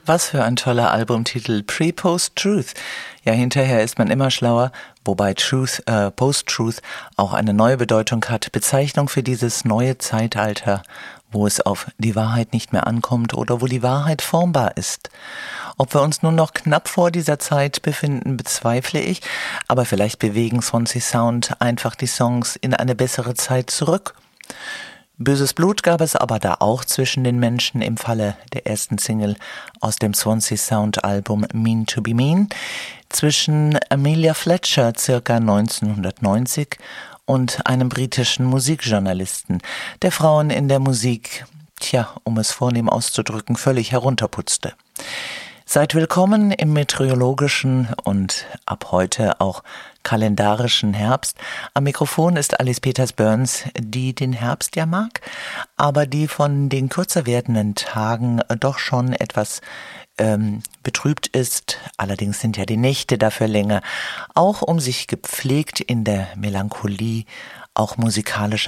Was für ein toller Albumtitel, Pre-Post-Truth. Ja, hinterher ist man immer schlauer, wobei Post-Truth auch eine neue Bedeutung hat. Bezeichnung für dieses neue Zeitalter, wo es auf die Wahrheit nicht mehr ankommt oder wo die Wahrheit formbar ist. Ob wir uns nun noch knapp vor dieser Zeit befinden, bezweifle ich, aber vielleicht bewegen Swansea Sound einfach die Songs in eine bessere Zeit zurück. Böses Blut gab es aber da auch zwischen den Menschen im Falle der ersten Single aus dem Swansea Sound Album Mean to be Mean zwischen Amelia Fletcher circa 1990 und einem britischen Musikjournalisten, der Frauen in der Musik, um es vornehm auszudrücken, völlig herunterputzte. Seid willkommen im meteorologischen und ab heute auch kalendarischen Herbst. Am Mikrofon ist Alice Peters-Burns, die den Herbst ja mag, aber die von den kürzer werdenden Tagen doch schon etwas betrübt ist. Allerdings sind ja die Nächte dafür länger, auch um sich gepflegt in der Melancholie auch musikalischer